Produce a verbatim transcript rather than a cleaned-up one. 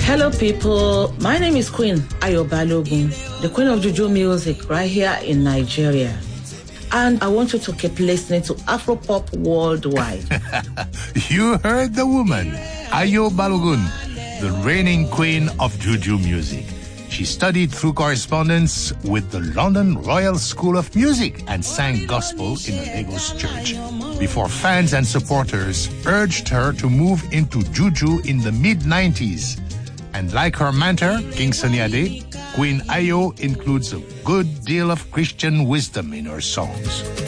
Hello, people. My name is Queen Ayo Balogun, the Queen of Juju Music right here in Nigeria. And I want you to keep listening to Afropop Worldwide. You heard the woman, Ayo Balogun, the reigning queen of Juju music. She studied through correspondence with the London Royal School of Music and sang gospel in the Lagos church before fans and supporters urged her to move into Juju in the mid nineties. And like her mentor, King Sunny Ade, Queen Ayo includes a good deal of Christian wisdom in her songs.